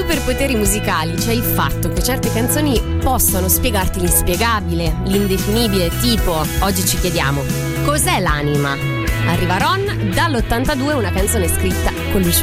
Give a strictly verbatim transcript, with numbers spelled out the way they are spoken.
superpoteri musicali c'è il fatto che certe canzoni possono spiegarti l'inspiegabile, l'indefinibile, tipo oggi ci chiediamo cos'è l'anima? Arriva Ron, dall'ottantadue una canzone scritta con Lucio